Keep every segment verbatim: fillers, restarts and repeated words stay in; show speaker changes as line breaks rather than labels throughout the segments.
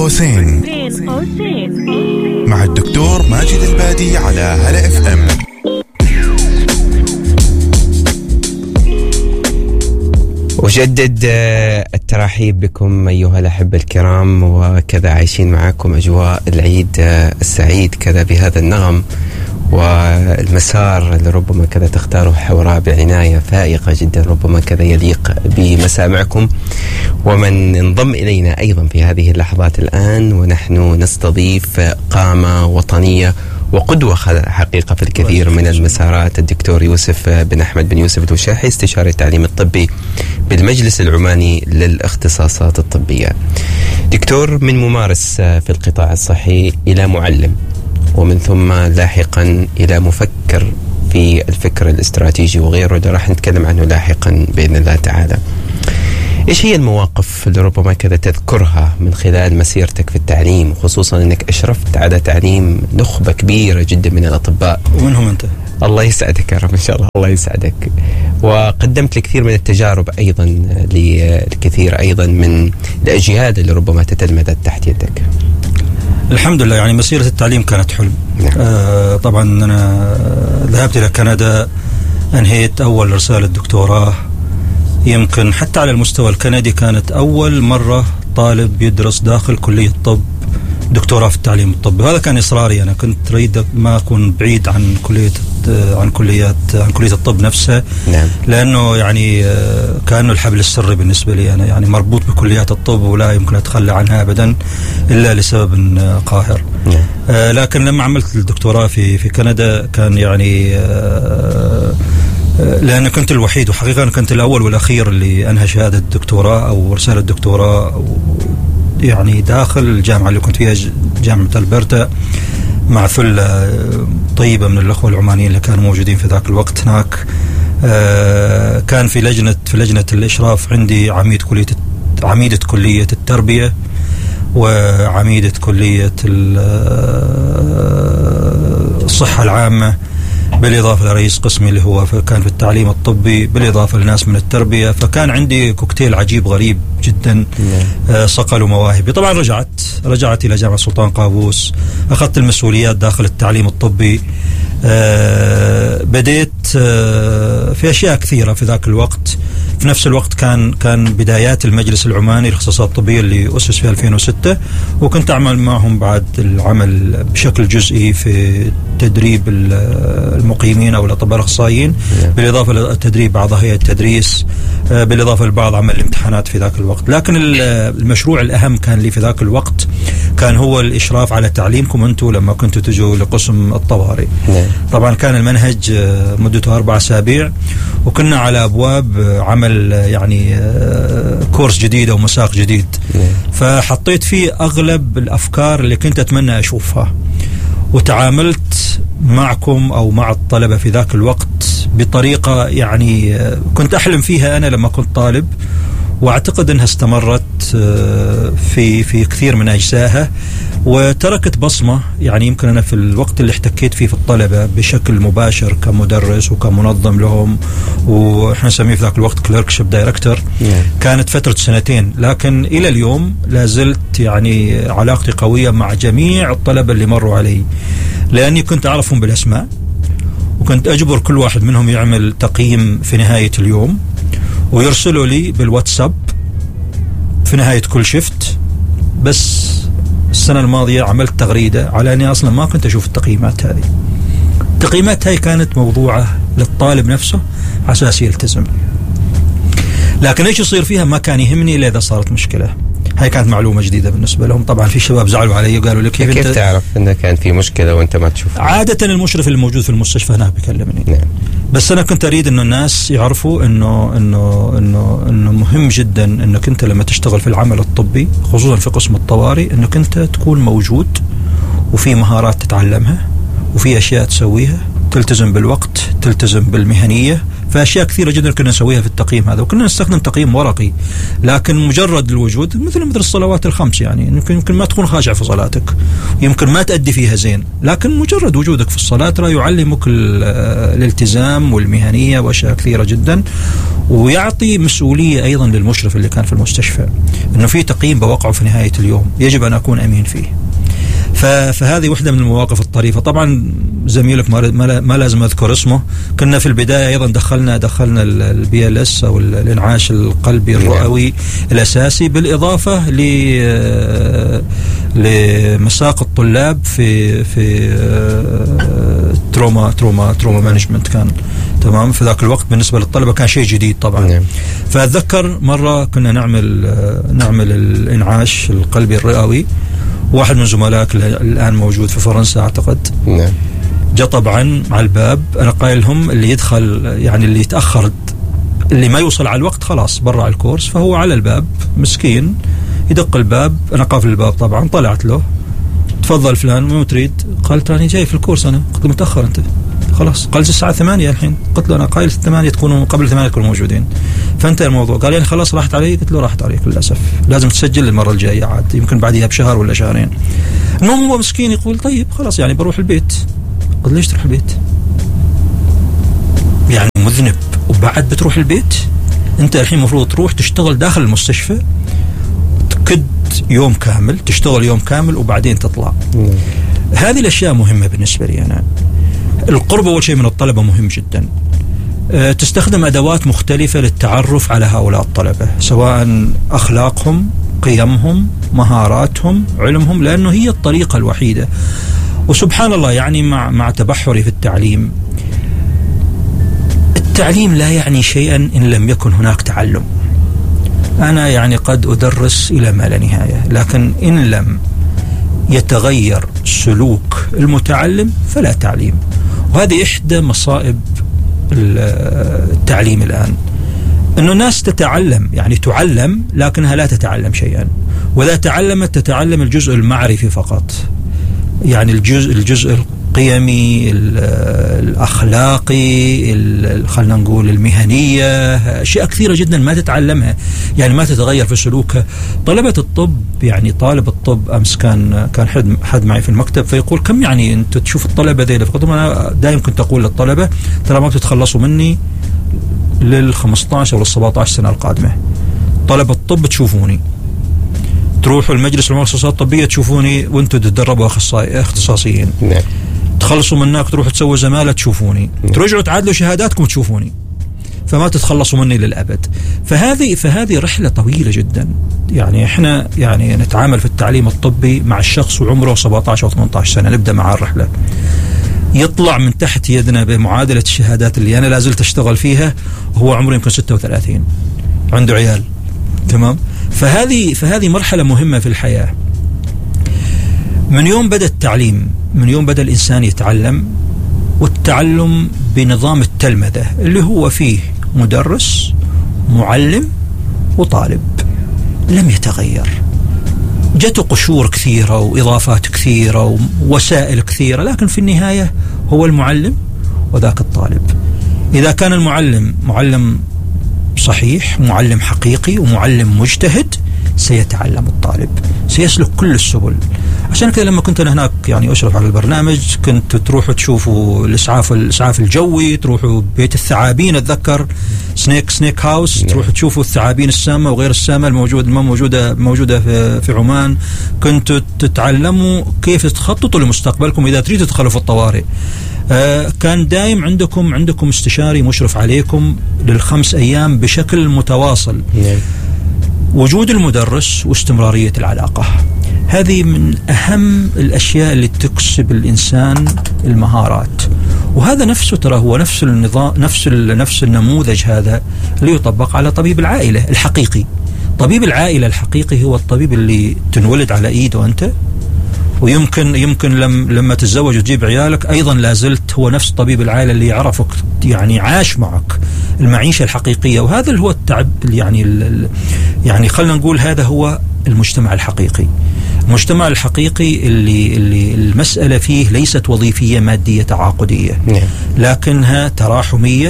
قوسين مع الدكتور ماجد البادي على هلا اف ام.
أجدد الترحيب بكم أيها الأحبة الكرام، وكذا عايشين معكم أجواء العيد السعيد كذا بهذا النغم والمسار اللي ربما كذا تختاره حوراء بعناية فائقة جدا، ربما كذا يليق بمسامعكم. ومن انضم إلينا أيضا في هذه اللحظات الآن ونحن نستضيف قامة وطنية وقدوة حقيقة في الكثير من المسارات، الدكتور يوسف بن أحمد بن يوسف الوشاحي، استشاري التعليم الطبي بالمجلس العماني للاختصاصات الطبية. دكتور من ممارس في القطاع الصحي إلى معلم، ومن ثم لاحقا إلى مفكر في الفكر الاستراتيجي وغيره، ده راح نتكلم عنه لاحقا بإذن الله تعالى. إيش هي المواقف اللي ربما كذا تذكرها من خلال مسيرتك في التعليم، خصوصا أنك أشرفت على تعليم نخبة كبيرة جدا من الأطباء؟
ومنهم أنت؟
الله يسعدك يا رب إن شاء الله، الله يسعدك. وقدمت الكثير من التجارب أيضا للكثير أيضا من الأجيال اللي ربما تتلمذت تحت يدك.
الحمد لله، يعني مسيرة التعليم كانت حلم. نعم. آه طبعا أنا ذهبت إلى كندا، أنهيت أول رسالة دكتوراه، يمكن حتى على المستوى الكندي كانت أول مرة طالب يدرس داخل كلية الطب دكتوراه في التعليم الطبي. هذا كان إصراري، أنا كنت أريد ما أكون بعيد عن كلية عن كليات عن كلية الطب نفسها. نعم. لأنه يعني كأنه الحبل السري بالنسبة لي، أنا يعني مربوط بكليات الطب ولا يمكن أتخلى عنها أبدا إلا لسبب قاهر. نعم. آه لكن لما عملت الدكتوراه في في كندا كان يعني آه لأن كنت الوحيد، وحقيقة أنا كنت الأول والأخير اللي أنهى شهادة الدكتوراه أو رسالة الدكتوراه يعني داخل الجامعة اللي كنت فيها، جامعة ألبرتا، مع ثلة طيبة من الأخوة العمانيين اللي كانوا موجودين في ذاك الوقت هناك. كان في لجنة في لجنة الإشراف عندي عميد كلية عميدة كلية التربية وعميدة كلية الصحة العامة، بالإضافة لرئيس قسمي اللي هو كان في التعليم الطبي، بالإضافة لناس من التربية. فكان عندي كوكتيل عجيب غريب جدا آه صقلوا مواهبي. طبعا رجعت رجعت إلى جامعة سلطان قابوس، أخذت المسؤوليات داخل التعليم الطبي. آه بديت آه في أشياء كثيرة في ذاك الوقت. في نفس الوقت كان كان بدايات المجلس العماني للاختصاصات الطبية اللي أسس في ألفين وستة، وكنت أعمل معهم بعد العمل بشكل جزئي في تدريب المقيمين أو الأطباء الأخصائيين، بالإضافة لتدريب بعض هيئة التدريس، بالإضافة لبعض عمل الامتحانات في ذاك الوقت. لكن المشروع الأهم كان لي في ذاك الوقت كان هو الإشراف على تعليمكم أنتم لما كنتوا تجوا لقسم الطوارئ. طبعا كان المنهج مدته أربع أسابيع، وكنا على أبواب عمل يعني كورس جديد أو مساق جديد. فحطيت فيه أغلب الأفكار اللي كنت أتمنى أشوفها، وتعاملت معكم أو مع الطلبة في ذاك الوقت بطريقة يعني كنت أحلم فيها أنا لما كنت طالب، واعتقد انها استمرت في في كثير من اجزائها وتركت بصمه. يعني يمكن انا في الوقت اللي احتكيت فيه في الطلبه بشكل مباشر كمدرس وكمنظم لهم، واحنا نسميه في ذاك الوقت كليركشيب دايركتور، كانت فتره سنتين. لكن الى اليوم لا زلت يعني علاقتي قويه مع جميع الطلبه اللي مروا علي، لاني كنت اعرفهم بالاسماء، وكنت اجبر كل واحد منهم يعمل تقييم في نهايه اليوم ويرسلوا لي بالواتساب في نهاية كل شفت. بس السنة الماضية عملت تغريدة على أني أصلا ما كنت أشوف التقييمات هذه. التقييمات هاي كانت موضوعة للطالب نفسه عساس يلتزم، لكن إيش يصير فيها ما كان يهمني إلا إذا صارت مشكلة. هاي كانت معلومة جديدة بالنسبة لهم. طبعا في شباب زعلوا علي وقالوا لي كيف,
كيف
انت
تعرف أنه كان في مشكلة وأنت ما تشوف؟
عادة المشرف الموجود في المستشفى هناك بيكلمني. نعم. بس أنا كنت أريد إنه الناس يعرفوا إنه إنه إنه إنه مهم جدا إنك أنت لما تشتغل في العمل الطبي خصوصا في قسم الطوارئ إنك أنت تكون موجود، وفي مهارات تتعلمها، وفي أشياء تسويها، تلتزم بالوقت، تلتزم بالمهنية، فأشياء كثيرة جدا كنا نسويها في التقييم هذا، وكنا نستخدم تقييم ورقي، لكن مجرد الوجود مثل مثل الصلوات الخمس، يعني يمكن يمكن ما تكون خاشع في صلاتك، يمكن ما تأدي فيها زين، لكن مجرد وجودك في الصلاة ترى يعلمك الالتزام والمهنية وأشياء كثيرة جدا، ويعطي مسؤولية أيضا للمشرف اللي كان في المستشفى أنه في تقييم بوقعه في نهاية اليوم يجب أن أكون أمين فيه. فهذه واحدة من المواقف الطريفة. طبعا زميلك ما لازم أذكر اسمه، كنا في البداية أيضا دخلنا دخلنا البي ال اس أو الإنعاش القلبي الرئوي الأساسي، بالإضافة ل لمساق الطلاب في في تروما تروما تروما مانجمنت كان تمام في ذاك الوقت. بالنسبة للطلبة كان شيء جديد طبعا. فأتذكر مرة كنا نعمل نعمل الإنعاش القلبي الرئوي، واحد من زملائك الآن موجود في فرنسا أعتقد، نعم، جاء طبعا على الباب، أنا قايل لهم اللي يدخل يعني اللي يتأخر اللي ما يوصل على الوقت خلاص برا الكورس، فهو على الباب مسكين يدق الباب، أنا قافل الباب طبعا، طلعت له تفضل فلان مو تريد؟ قال تراني جاي في الكورس أنا. قلت له متأخر أنت خلاص. قال الساعة ثمانية الحين. قلت له أنا قايل ثمانية تكونوا قبل ثمانية تكونوا موجودين. فانتهى الموضوع. قال يعني خلاص راحت علي؟ قلت له راحت عليك للأسف، لازم تسجل المرة الجاية عاد، يمكن بعدها بشهر ولا شهرين. المهم هو مسكين يقول طيب خلاص يعني بروح البيت. قلت ليش تروح البيت؟ يعني مذنب وبعد بتروح البيت؟ أنت الحين مفروض تروح تشتغل داخل المستشفى، تكد يوم كامل، تشتغل يوم كامل وبعدين تطلع. مم. هذه الأشياء مهمة بالنسبة لي أنا. القرب أول شيء من الطلبة مهم جدا. أه تستخدم أدوات مختلفة للتعرف على هؤلاء الطلبة، سواء أخلاقهم، قيمهم، مهاراتهم، علمهم، لأنه هي الطريقة الوحيدة. وسبحان الله يعني مع مع تبحري في التعليم، التعليم لا يعني شيئا إن لم يكن هناك تعلم. أنا يعني قد أدرس إلى ما لا نهاية، لكن إن لم يتغير سلوك المتعلم فلا تعليم. وهذه إحدى مصائب التعليم الآن، أنه الناس تتعلم، يعني تعلم لكنها لا تتعلم شيئا، وإذا تعلمت تتعلم الجزء المعرفي فقط، يعني الجزء الجزء القيمي، الأخلاقي، خلنا نقول المهنية، أشياء كثيرة جدا ما تتعلمها، يعني ما تتغير في سلوكها. طلبة الطب، يعني طالب الطب أمس كان كان حد حد معي في المكتب فيقول كم يعني أنت تشوف الطلبة ذي؟ فقلت أنا دائما كنت أقول للطلبة ترى ما بتتخلصوا مني لل خمسة عشر أو لل سبعة عشر سنة القادمة. طلبة الطب تشوفوني، تروحوا المجلس المؤسسات الطبية تشوفوني وانتم تتدربوا اختصاصيين، نعم. تخلصوا منك تروحوا تسووا زمالة تشوفوني، نعم. ترجعوا تعادلوا شهاداتكم تشوفوني، فما تتخلصوا مني للأبد. فهذه فهذه رحلة طويلة جدا. يعني احنا يعني نتعامل في التعليم الطبي مع الشخص وعمره سبعة عشر أو ثمانية عشر سنة، نبدأ مع الرحلة، يطلع من تحت يدنا بمعادلة الشهادات اللي أنا لازلت أشتغل فيها وهو عمره يمكن ستة وثلاثين، عنده عيال، تمام. فهذه فهذه مرحلة مهمة في الحياة. من يوم بدأ التعليم، من يوم بدأ الإنسان يتعلم، والتعلم بنظام التلمذة اللي هو فيه مدرس، معلم، وطالب، لم يتغير. جت قشور كثيرة وإضافات كثيرة ووسائل كثيرة، لكن في النهاية هو المعلم وذاك الطالب. إذا كان المعلم معلم صحيح، معلم حقيقي ومعلم مجتهد، سيتعلم الطالب، سيسلك كل السبل. عشان كذا لما كنت أنا هناك يعني أشرف على البرنامج، كنت تروحوا تشوفوا الإسعاف الإسعاف الجوي، تروحوا بيت الثعابين، أتذكر سنيك سنيك هاوس، تروحوا تشوفوا الثعابين السامة وغير السامة الموجود ما موجودة موجودة في في عمان. كنتوا تتعلموا كيف تخططوا لمستقبلكم إذا تريدوا تدخلوا في الطوارئ. آه كان دايم عندكم عندكم استشاري مشرف عليكم للخمس أيام بشكل متواصل. نعم. وجود المدرس واستمرارية العلاقة، هذه من أهم الأشياء اللي تكسب الإنسان المهارات. وهذا نفسه ترى هو نفس النظام، نفس نفس النموذج هذا اللي يطبق على طبيب العائلة الحقيقي. طبيب العائلة الحقيقي هو الطبيب اللي تنولد على إيده أنت، ويمكن يمكن لم لما تتزوج وتجيب عيالك أيضا لازلت هو نفس طبيب العائلة اللي يعرفك، يعني عاش معك المعيشة الحقيقية. وهذا اللي هو التعب، يعني يعني خلنا نقول هذا هو المجتمع الحقيقي. المجتمع الحقيقي اللي اللي المسألة فيه ليست وظيفية مادية تعاقدية، لكنها تراحمية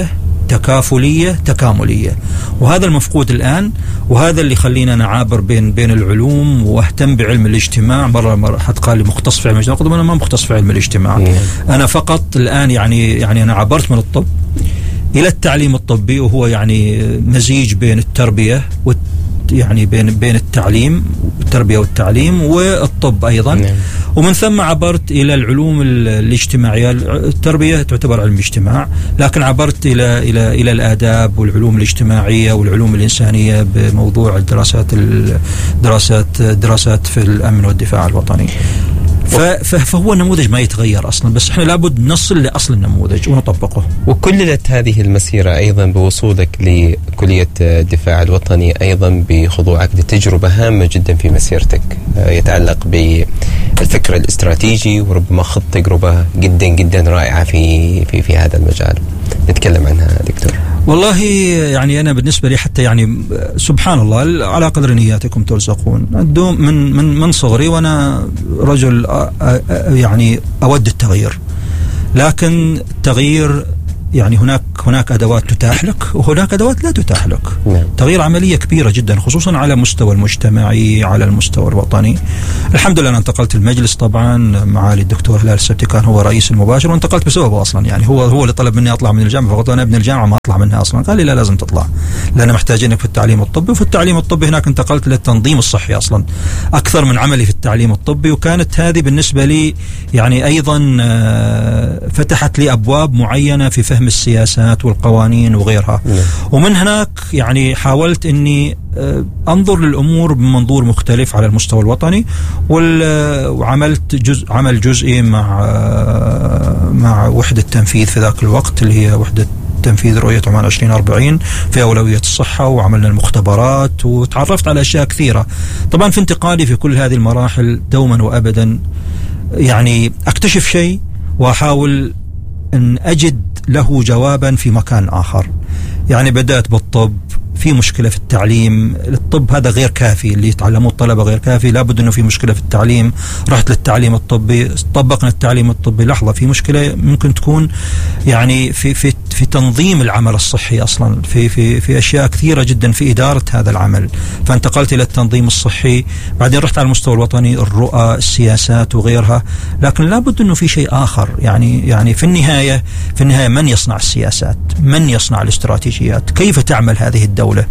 تكافلية تكاملية، وهذا المفقود الآن، وهذا اللي يخلينا نعابر بين بين العلوم واهتم بعلم الاجتماع. مرة مرة حد قال لي مختص في علم الاجتماع، قلت أنا ما مختص في علم الاجتماع، أنا فقط الآن يعني يعني أنا عبرت من الطب إلى التعليم الطبي، وهو يعني مزيج بين التربية والت يعني بين بين التعليم التربية والتعليم والطب أيضا. نعم. ومن ثم عبرت إلى العلوم الاجتماعية. التربية تعتبر علم اجتماع، لكن عبرت إلى إلى إلى الآداب والعلوم الاجتماعية والعلوم الإنسانية بموضوع الدراسات الدراسات دراسات في الأمن والدفاع الوطني. فهو النموذج ما يتغير أصلا، بس احنا لابد نصل لأصل النموذج ونطبقه.
وكللت هذه المسيرة أيضا بوصولك لكلية الدفاع الوطني، أيضا بخضوعك لتجربة هامة جدا في مسيرتك يتعلق بالفكر الاستراتيجي، وربما خضت تجربة جدا جدا رائعة في في في هذا المجال. نتكلم عنها دكتور.
والله يعني أنا بالنسبة لي حتى يعني سبحان الله على قدر نياتكم ترزقون. الدوم من من من صغري وأنا رجل يعني أود التغيير، لكن التغيير يعني هناك هناك أدوات تتاح لك وهناك أدوات لا تتاح لك. نعم. تغيير عملية كبيرة جدا، خصوصا على مستوى المجتمعي، على المستوى الوطني. الحمد لله أنا انتقلت المجلس طبعا، معالي الدكتور هلال السبتي كان هو رئيس المباشر، وانتقلت بسببه أصلا. يعني هو هو اللي طلب مني أطلع من الجامعة، فقلت أنا ابن الجامعة ما أطلع منها أصلا. قال لي لا لازم تطلع، لأن محتاجينك في التعليم الطبي. وفي التعليم الطبي هناك انتقلت للتنظيم الصحي أصلا أكثر من عملي في التعليم الطبي، وكانت هذه بالنسبة لي يعني أيضا فتحت لي أبواب معينة في فهم السياسات والقوانين وغيرها. نعم. ومن هناك يعني حاولت أني أنظر للأمور بمنظور مختلف على المستوى الوطني، وعملت جزء عمل جزئي مع مع وحدة تنفيذ في ذاك الوقت، اللي هي وحدة تنفيذ رؤية عمان عشرين أربعين في أولوية الصحة، وعملنا المختبرات وتعرفت على أشياء كثيرة. طبعا في انتقالي في كل هذه المراحل دوما وأبدا يعني أكتشف شيء وأحاول أن أجد له جوابا في مكان آخر. يعني بدأت بالطب، في مشكلة في التعليم، الطب هذا غير كافي، اللي يتعلموه الطلبة غير كافي، لابد أنه في مشكلة في التعليم. رحت للتعليم الطبي، طبقنا التعليم الطبي، لحظة في مشكلة ممكن تكون يعني في في في تنظيم العمل الصحي أصلا، في في في أشياء كثيرة جدا في إدارة هذا العمل. فانتقلت إلى التنظيم الصحي، بعدين رحت على المستوى الوطني، الرؤى، السياسات وغيرها. لكن لابد أنه في شيء آخر. يعني يعني في النهاية في النهاية من يصنع السياسات؟ من يصنع الاستراتيجيات؟ كيف تعمل هذه الدولة؟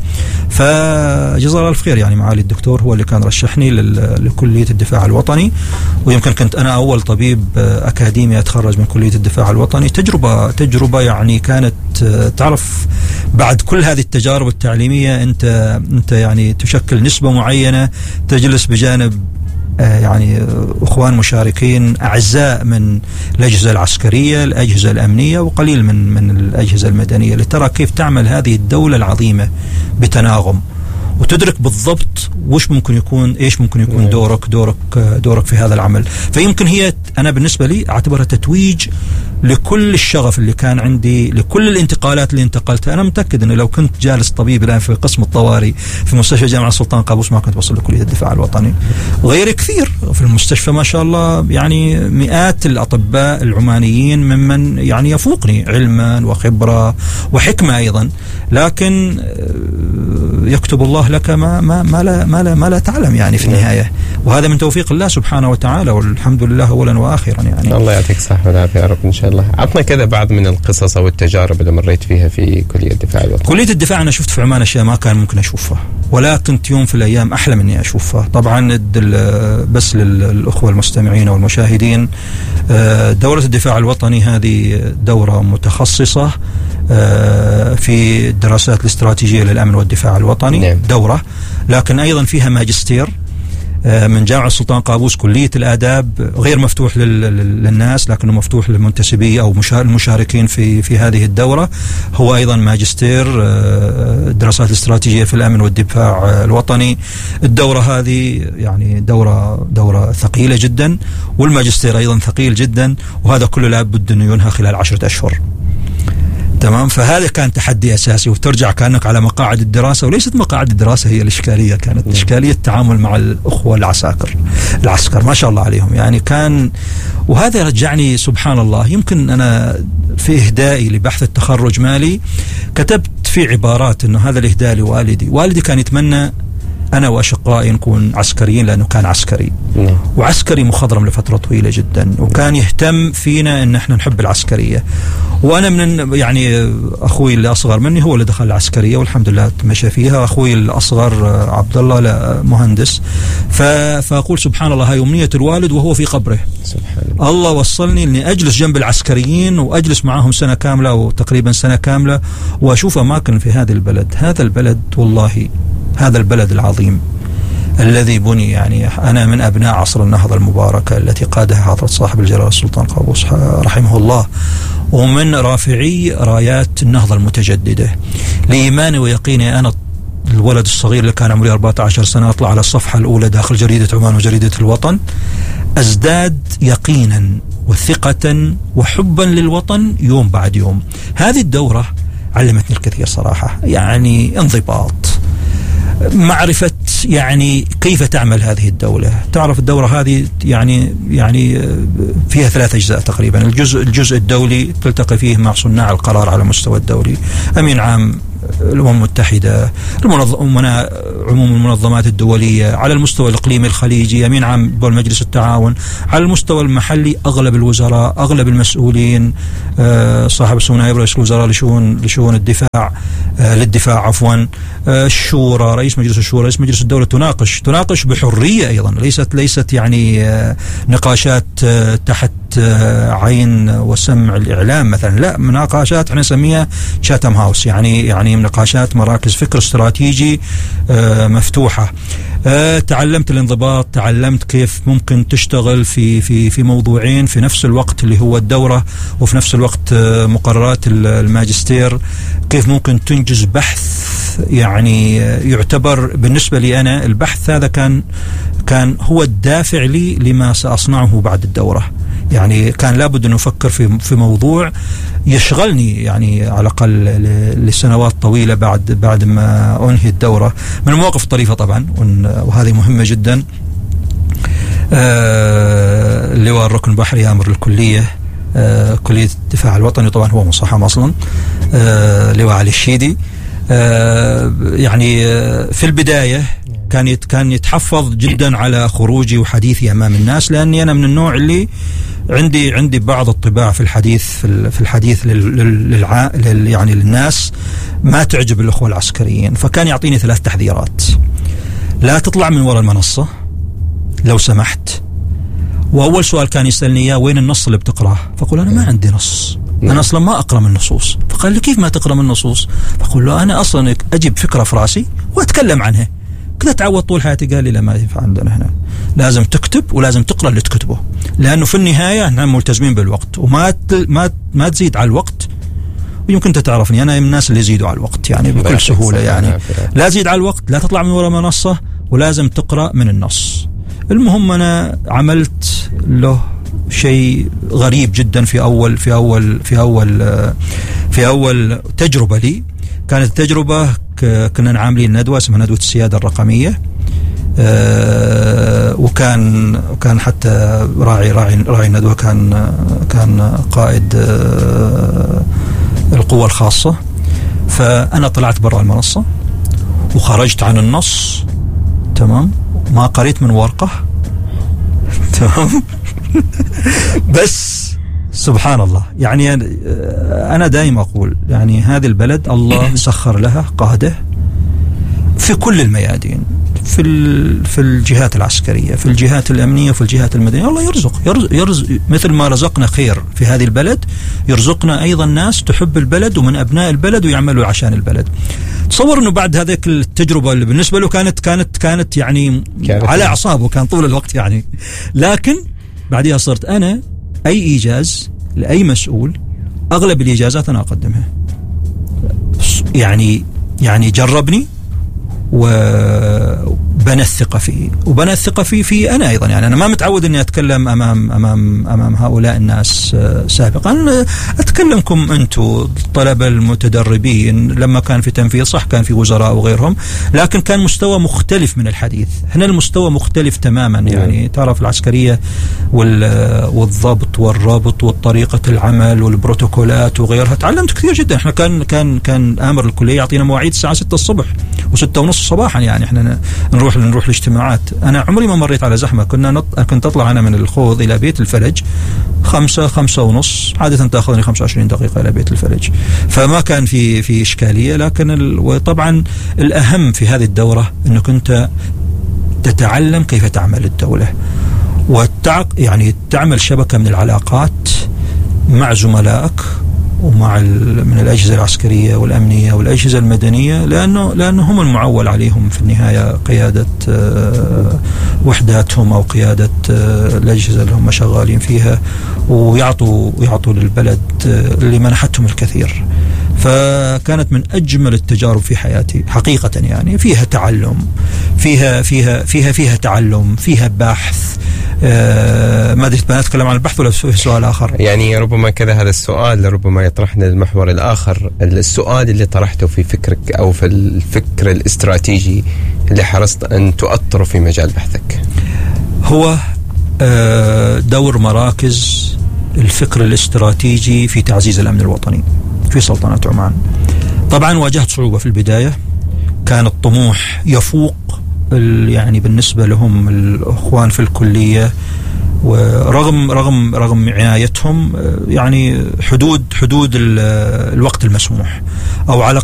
فجزاه الله الخير يعني معالي الدكتور هو اللي كان رشحني لكلية الدفاع الوطني، ويمكن كنت أنا أول طبيب أكاديمي أتخرج من كلية الدفاع الوطني. تجربة تجربة يعني كانت تعرف بعد كل هذه التجارب التعليمية أنت أنت يعني تشكل نسبة معينة، تجلس بجانب يعني أخوان مشاركين أعزاء من الأجهزة العسكرية، الأجهزة الأمنية، وقليل من من الأجهزة المدنية، لترى كيف تعمل هذه الدولة العظيمة بتناغم، وتدرك بالضبط وش ممكن يكون ايش ممكن يكون دورك دورك دورك في هذا العمل. فيمكن هي انا بالنسبه لي اعتبرها تتويج لكل الشغف اللي كان عندي، لكل الانتقالات اللي انتقلتها. انا متاكد انه لو كنت جالس طبيب الان في قسم الطوارئ في مستشفى جامعة السلطان قابوس ما كنت وصل لكلية الدفاع الوطني. وغيري كثير في المستشفى ما شاء الله، يعني مئات الاطباء العمانيين ممن يعني يفوقني علما وخبره وحكمه ايضا، لكن يكتب الله لك ما ما ما لا ما لا, ما لا تعلم يعني في النهايه، وهذا من توفيق الله سبحانه وتعالى، والحمد لله اولا واخرا. يعني
الله يعطيك الصحه والعافيه يا رب ان شاء الله. عطنا كذا بعض من القصص او التجارب اللي مريت فيها في كليه الدفاع الوطني.
كليه الدفاع انا شفت في عمان اشياء ما كان ممكن اشوفها، ولا كنت يوم في الايام احلم اني اشوفها. طبعا بس للاخوه المستمعين والمشاهدين، دوره الدفاع الوطني هذه دوره متخصصه في الدراسات الاستراتيجيه للامن والدفاع الوطني. نعم. دوره لكن ايضا فيها ماجستير من جامعة السلطان قابوس، كلية الآداب، غير مفتوح للناس لكنه مفتوح للمنتسبي أو المشاركين في في هذه الدورة. هو أيضا ماجستير الدراسات الاستراتيجية في الأمن والدفاع الوطني. الدورة هذه يعني دورة دورة ثقيلة جدا، والماجستير أيضا ثقيل جدا، وهذا كله لابد أنه ينهى خلال عشرة أشهر. تمام. فهذا كان تحدي أساسي، وترجع كأنك على مقاعد الدراسة، وليست مقاعد الدراسة هي الإشكالية، كانت إشكالية التعامل مع الأخوة العساكر العسكر ما شاء الله عليهم. يعني كان، وهذا رجعني سبحان الله، يمكن أنا في إهدائي لبحث التخرج مالي كتبت في عبارات أنه هذا الإهداء لوالدي. والدي كان يتمنى أنا وأشقائي نكون عسكريين لأنه كان عسكري وعسكري مخضرم لفترة طويلة جدا، وكان يهتم فينا أن احنا نحب العسكرية. وأنا من يعني أخوي اللي أصغر مني هو اللي دخل العسكرية والحمد لله مشى فيها، أخوي الأصغر عبد الله مهندس. فأقول سبحان الله هاي أمنية الوالد وهو في قبره. سبحان الله. الله وصلني أني أجلس جنب العسكريين وأجلس معهم سنة كاملة وتقريبا سنة كاملة وأشوف أماكن في هذا البلد. هذا البلد والله هذا البلد العظيم الذي بني، يعني أنا من أبناء عصر النهضة المباركة التي قادها حضرة صاحب الجلالة السلطان قابوس رحمه الله، ومن رافعي رايات النهضة المتجددة. لإيماني ويقيني أنا الولد الصغير اللي كان عمري أربعة عشر سنة أطلع على الصفحة الأولى داخل جريدة عمان وجريدة الوطن أزداد يقينا وثقة وحبا للوطن يوم بعد يوم. هذه الدورة علمتني الكثير صراحة، يعني انضباط، معرفة يعني كيف تعمل هذه الدولة. تعرف الدورة هذه يعني يعني فيها ثلاث أجزاء تقريبا. الجزء الجزء الدولي تلتقي فيه مع صناع القرار على مستوى الدولي، أمين عام الأمم المتحدة، المنظمات عموم المنظمات الدولية، على المستوى الإقليمي الخليجي أمين عام دول مجلس التعاون، على المستوى المحلي أغلب الوزراء أغلب المسؤولين، صاحب السمو نائب رئيس الوزراء لشؤون لشؤون الدفاع للدفاع عفوا، الشورى، رئيس مجلس الشورى، رئيس مجلس الدولة تناقش تناقش بحرية أيضا، ليست ليست يعني نقاشات تحت عين وسمع الإعلام مثلا، لا، مناقشات احنا نسميها شاتم هاوس، يعني يعني نقاشات مراكز فكر استراتيجي مفتوحة. تعلمت الانضباط، تعلمت كيف ممكن تشتغل في في في موضوعين في نفس الوقت اللي هو الدورة وفي نفس الوقت مقررات الماجستير، كيف ممكن تنجز بحث يعني يعتبر بالنسبة لي أنا البحث هذا كان كان هو الدافع لي لما سأصنعه بعد الدورة. يعني كان لابد أن أفكر في في موضوع يشغلني يعني على الأقل لسنوات طويلة بعد بعد ما أنهي الدورة. من المواقف الطريفة طبعا وهذه مهمة جدا، آه اللواء الركن البحري آمر الكلية آه كلية الدفاع الوطني، طبعا هو مصحم أصلا، آه لواء علي الشيدي، آه يعني آه في البداية كان كان يتحفظ جدا على خروجي وحديثي أمام الناس، لأني أنا من النوع اللي عندي عندي بعض الطباع في الحديث في الحديث للع يعني للناس ما تعجب الأخوة العسكريين. فكان يعطيني ثلاث تحذيرات: لا تطلع من وراء المنصة لو سمحت، وأول سؤال كان يسألني إياه وين النص اللي بتقرأه؟ فقول أنا ما عندي نص، أنا أصلا ما أقرأ من النصوص. فقال لي كيف ما تقرأ من النصوص؟ فقول له أنا أصلا أجيب فكرة في راسي وأتكلم عنها كذا، تعود طول حياتي. قال لي لا، ما ينفع عندنا هنا، لازم تكتب ولازم تقرأ اللي تكتبه، لأنه في النهاية احنا ملتزمين بالوقت وما ما ما تزيد على الوقت. ويمكن انت تعرفني انا من الناس اللي يزيدوا على الوقت يعني بكل سهولة، يعني لا تزيد على الوقت، لا تطلع من وراء منصة، ولازم تقرأ من النص. المهم أنا عملت له شيء غريب جدا في أول في أول في أول في أول تجربة لي. كانت التجربة كنا عاملين ندوة اسمها ندوة السيادة الرقمية، أه وكان كان حتى راعي راعي راعي الندوة كان كان قائد أه القوة الخاصة. فأنا طلعت برا المنصة وخرجت عن النص، تمام، ما قريت من ورقة، تمام. بس سبحان الله، يعني أنا دائما أقول يعني هذه البلد الله سخر لها قادة في كل الميادين، في في الجهات العسكرية، في الجهات الأمنية، في الجهات المدنية. الله يرزق يرزق, يرزق مثل ما رزقنا خير في هذه البلد، يرزقنا أيضا ناس تحب البلد ومن أبناء البلد ويعملوا عشان البلد. تصور إنه بعد هذيك التجربة اللي بالنسبة له كانت كانت كانت يعني كانت على أعصابه، كان طول الوقت يعني، لكن بعدها صرت أنا أي إيجاز لأي مسؤول، أغلب الإجازات أنا أقدمها. يعني يعني جربني بنى الثقة فيه، وبنى الثقة فيه في أنا أيضا. يعني أنا ما متعود أني أتكلم أمام أمام أمام هؤلاء الناس سابقا، أتكلمكم أنتم الطلبة المتدربين. لما كان في تنفيذ صح كان في وزراء وغيرهم، لكن كان مستوى مختلف من الحديث. هنا المستوى مختلف تماما. يعني ترى في العسكرية والضبط والربط وطريقة العمل والبروتوكولات وغيرها تعلمت كثير جدا. احنا كان كان كان آمر الكلية يعطينا مواعيد الساعة ستة الصبح وستة ونص صباحا. يعني احنا نروح نروح الاجتماعات. أنا عمري ما مريت على زحمة. كنا نط... كنت أطلع أنا من الخوض إلى بيت الفلج خمسة خمسة ونص، عادة تأخذني خمسة وعشرين دقيقة إلى بيت الفلج، فما كان في في إشكالية. لكن ال... وطبعا الأهم في هذه الدورة أنك أنت تتعلم كيف تعمل الدولة، والتعق يعني تعمل شبكة من العلاقات مع زملائك ومع من الأجهزة العسكرية والأمنية والأجهزة المدنية، لأنه لأنه هم المعول عليهم في النهاية قيادة وحداتهم أو قيادة الأجهزة اللي هم شغالين فيها، ويعطوا يعطوا للبلد اللي منحتهم الكثير. فكانت من أجمل التجارب في حياتي حقيقة. يعني فيها تعلم، فيها فيها فيها فيها تعلم، فيها بحث. آه ما ادري نتكلم عن البحث ولا في سؤال آخر؟
يعني ربما كذا هذا السؤال ربما يطرحنا المحور الآخر. السؤال اللي طرحته في فكرك أو في الفكر الاستراتيجي اللي حرصت أن تؤطره في مجال بحثك
هو آه دور مراكز الفكر الاستراتيجي في تعزيز الأمن الوطني في سلطنة عمان. طبعا واجهت صعوبة في البداية، كان الطموح يفوق يعني بالنسبة لهم الأخوان في الكلية، ورغم رغم رغم عنايتهم يعني حدود حدود الوقت المسموح، أو على